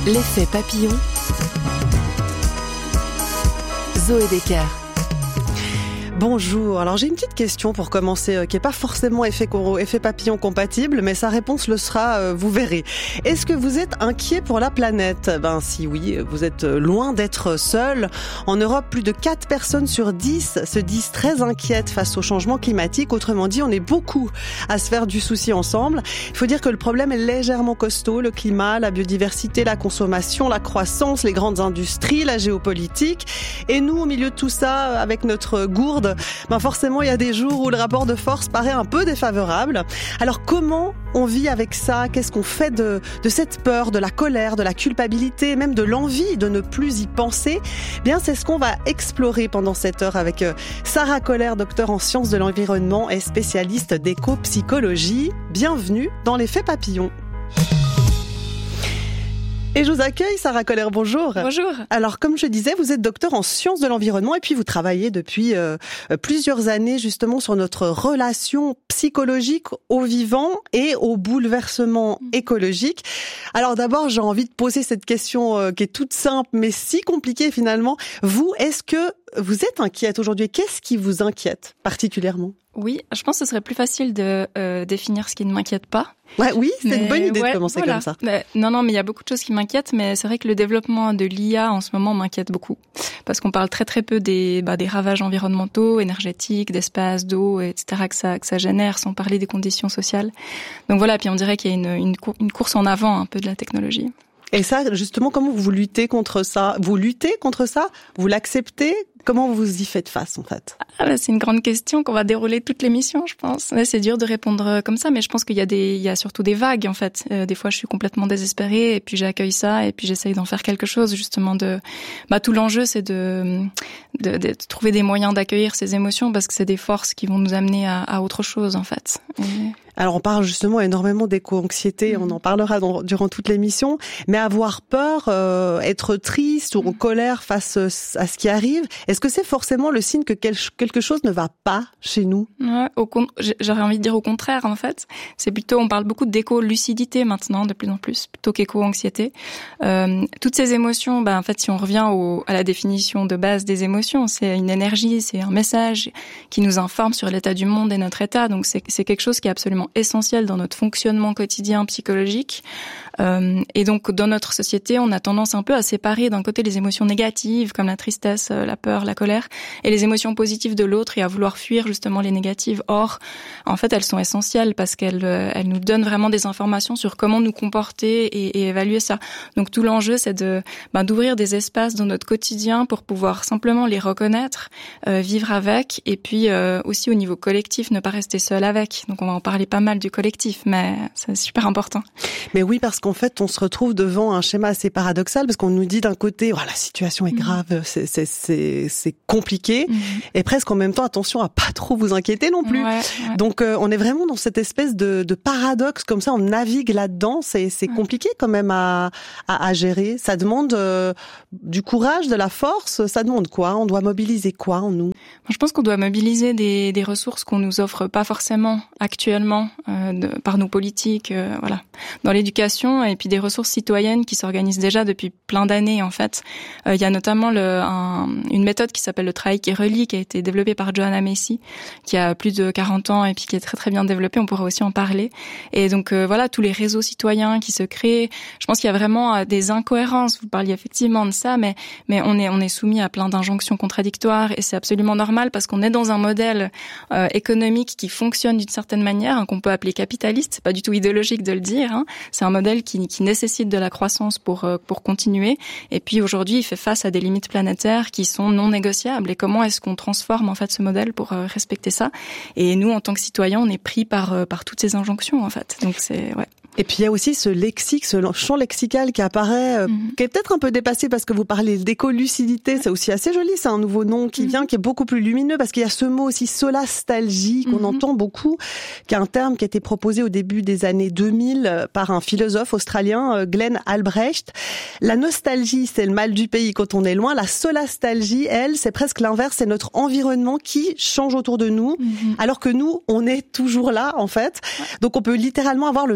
L'effet papillon. Zoé Decker. Bonjour, alors j'ai une petite question pour commencer qui n'est pas forcément effet papillon compatible, mais sa réponse le sera, vous verrez. Est-ce que vous êtes inquiet pour la planète ? Ben si oui, vous êtes loin d'être seul. En Europe, plus de 4 personnes sur 10 se disent très inquiètes face au changement climatique. Autrement dit, on est beaucoup à se faire du souci ensemble. Il faut dire que le problème est légèrement costaud, le climat, la biodiversité, la consommation, la croissance, les grandes industries, la géopolitique. Et nous, au milieu de tout ça, avec notre gourde, ben forcément, il y a des jours où le rapport de force paraît un peu défavorable. Alors, comment on vit avec ça ? Qu'est-ce qu'on fait de cette peur, de la colère, de la culpabilité, même de l'envie de ne plus y penser ? Bien, c'est ce qu'on va explorer pendant cette heure avec Sarah Koller, docteur en sciences de l'environnement et spécialiste d'éco-psychologie. Bienvenue dans l'effet papillon. Et je vous accueille, Sarah Koller, bonjour. Bonjour. Alors, comme je disais, vous êtes docteur en sciences de l'environnement et puis vous travaillez depuis plusieurs années justement sur notre relation psychologique au vivant et au bouleversement écologique. Alors d'abord, j'ai envie de poser cette question qui est toute simple mais si compliquée finalement. Vous, est-ce que vous êtes inquiète aujourd'hui ? Qu'est-ce qui vous inquiète particulièrement ? Oui, je pense que ce serait plus facile de définir ce qui ne m'inquiète pas. Ouais, oui, c'est une bonne idée de commencer comme ça. Non, mais il y a beaucoup de choses qui m'inquiètent, mais c'est vrai que le développement de l'IA en ce moment m'inquiète beaucoup. Parce qu'on parle très peu des ravages environnementaux, énergétiques, d'espace, d'eau, etc. que ça génère, sans parler des conditions sociales. Donc voilà, puis on dirait qu'il y a une course en avant un peu de la technologie. Et ça, justement, comment vous luttez contre ça ? Vous luttez contre ça ? Vous l'acceptez ? Comment vous y faites face, en fait ? C'est une grande question qu'on va dérouler toute l'émission, je pense. Ouais, c'est dur de répondre comme ça, mais je pense qu'il y a surtout des vagues, en fait. Des fois, je suis complètement désespérée, et puis j'accueille ça, et puis j'essaye d'en faire quelque chose, justement tout l'enjeu, c'est de trouver des moyens d'accueillir ces émotions, parce que c'est des forces qui vont nous amener à autre chose, en fait. Alors, on parle justement énormément d'éco-anxiété, on en parlera durant toute l'émission, mais avoir peur, être triste ou en colère face à ce qui arrive, est-ce que c'est forcément le signe que quelque chose ne va pas chez nous ? Ouais, j'aurais envie de dire au contraire, en fait. C'est plutôt, on parle beaucoup d'éco-lucidité maintenant, de plus en plus, plutôt qu'éco-anxiété. Toutes ces émotions, en fait, si on revient à la définition de base des émotions, c'est une énergie, c'est un message qui nous informe sur l'état du monde et notre état. Donc, c'est quelque chose qui est absolument essentiel dans notre fonctionnement quotidien psychologique. Et donc, dans notre société, on a tendance un peu à séparer d'un côté les émotions négatives, comme la tristesse, la peur, la colère, et les émotions positives de l'autre, et à vouloir fuir justement les négatives. Or, en fait, elles sont essentielles parce qu'elles nous donnent vraiment des informations sur comment nous comporter et évaluer ça. Donc, tout l'enjeu, c'est d'ouvrir des espaces dans notre quotidien pour pouvoir simplement les reconnaître, vivre avec, et puis aussi au niveau collectif, ne pas rester seul avec. Donc, on va en parler pas mal du collectif, mais c'est super important. Mais oui, parce qu'en fait, on se retrouve devant un schéma assez paradoxal, parce qu'on nous dit d'un côté, la situation est grave, c'est compliqué, et presque en même temps, attention à pas trop vous inquiéter non plus. Ouais. Donc, on est vraiment dans cette espèce de paradoxe, comme ça, on navigue là-dedans, c'est compliqué quand même à gérer. Ça demande du courage, de la force, ça demande quoi ? On doit mobiliser quoi en nous ? Je pense qu'on doit mobiliser des ressources qu'on nous offre pas forcément actuellement par nos politiques, dans l'éducation, et puis des ressources citoyennes qui s'organisent déjà depuis plein d'années en fait. Il y a notamment une méthode qui s'appelle le travail qui relie, qui a été développée par Joanna Macy, qui a plus de 40 ans et puis qui est très très bien développée. On pourra aussi en parler. Et donc tous les réseaux citoyens qui se créent. Je pense qu'il y a vraiment des incohérences. Vous parliez effectivement de ça, mais on est soumis à plein d'injonctions contradictoires, et c'est absolument normal parce qu'on est dans un modèle économique qui fonctionne d'une certaine manière, qu'on peut appeler capitaliste. C'est pas du tout idéologique de le dire. C'est un modèle qui nécessite de la croissance pour continuer. Et puis aujourd'hui, il fait face à des limites planétaires qui sont non négociables. Et comment est-ce qu'on transforme en fait ce modèle pour respecter ça ? Et nous, en tant que citoyens, on est pris par toutes ces injonctions en fait. Donc c'est Et puis il y a aussi ce lexique, ce champ lexical qui apparaît, qui est peut-être un peu dépassé parce que vous parlez d'éco-lucidité, c'est aussi assez joli, c'est un nouveau nom qui vient, qui est beaucoup plus lumineux parce qu'il y a ce mot aussi solastalgie qu'on entend beaucoup, qui est un terme qui a été proposé au début des années 2000 par un philosophe australien, Glenn Albrecht. La nostalgie, c'est le mal du pays quand on est loin. La solastalgie, elle, c'est presque l'inverse, c'est notre environnement qui change autour de nous, alors que nous, on est toujours là en fait. Donc on peut littéralement avoir le mal du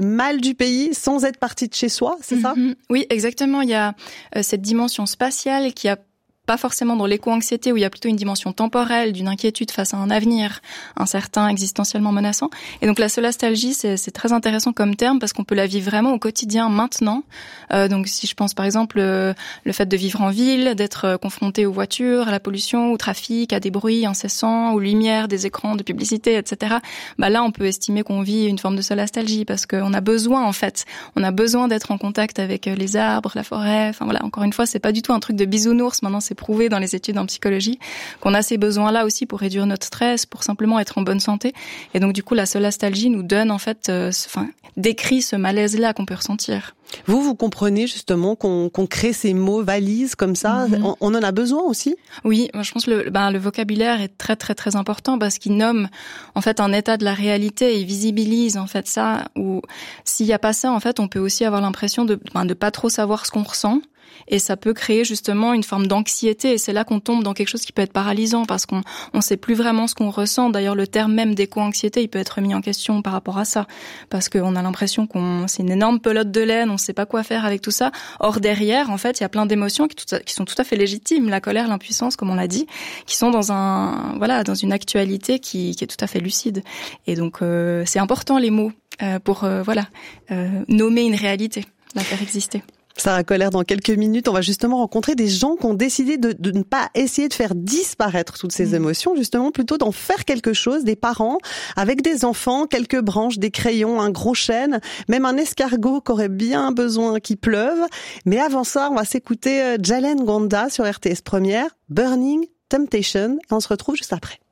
du pays sans être parti de chez soi, c'est ça? Oui, exactement. Il y a cette dimension spatiale qui a pas forcément dans l'éco-anxiété où il y a plutôt une dimension temporelle, d'une inquiétude face à un avenir incertain, existentiellement menaçant. Et donc la solastalgie, c'est très intéressant comme terme parce qu'on peut la vivre vraiment au quotidien maintenant. Donc si je pense par exemple le fait de vivre en ville, d'être confronté aux voitures, à la pollution, au trafic, à des bruits incessants, aux lumières des écrans de publicité, etc. Bah là, on peut estimer qu'on vit une forme de solastalgie parce qu'on a besoin en fait, on a besoin d'être en contact avec les arbres, la forêt. Enfin voilà, encore une fois, c'est pas du tout un truc de bisounours. Maintenant, c'est prouvé dans les études en psychologie qu'on a ces besoins-là aussi pour réduire notre stress, pour simplement être en bonne santé. Et donc du coup, la solastalgie nous donne en fait, décrit ce malaise-là qu'on peut ressentir. Vous comprenez justement qu'on crée ces mots valises comme ça. On en a besoin aussi? Oui, je pense que le vocabulaire est très très très important parce qu'il nomme en fait un état de la réalité et il visibilise en fait ça. Ou s'il y a pas ça, en fait, on peut aussi avoir l'impression de pas trop savoir ce qu'on ressent. Et ça peut créer justement une forme d'anxiété. Et c'est là qu'on tombe dans quelque chose qui peut être paralysant parce qu'on sait plus vraiment ce qu'on ressent. D'ailleurs, le terme même d'éco-anxiété, il peut être mis en question par rapport à ça. Parce qu'on a l'impression c'est une énorme pelote de laine, on sait pas quoi faire avec tout ça. Or, derrière, en fait, il y a plein d'émotions qui sont tout à fait légitimes. La colère, l'impuissance, comme on l'a dit, qui sont dans une actualité qui est tout à fait lucide. Et donc, c'est important les mots pour nommer une réalité, la faire exister. Sarah Koller, dans quelques minutes, on va justement rencontrer des gens qui ont décidé de ne pas essayer de faire disparaître toutes ces émotions, justement plutôt d'en faire quelque chose, des parents avec des enfants, quelques branches, des crayons, un gros chêne, même un escargot qui aurait bien besoin qu'il pleuve. Mais avant ça, on va s'écouter Jalen Gonda sur RTS Première, Burning Temptation, et on se retrouve juste après.